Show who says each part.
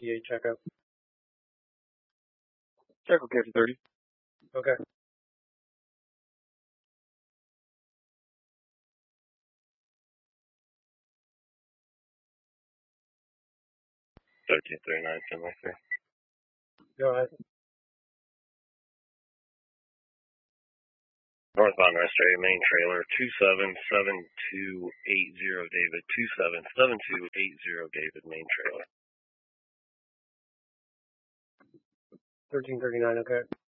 Speaker 1: ETA checkup.
Speaker 2: Check okay for 30.
Speaker 1: Okay. Go ahead.
Speaker 3: Northbound rest area, main trailer, 277280 David, 277280 David, main trailer.
Speaker 1: 1339, okay.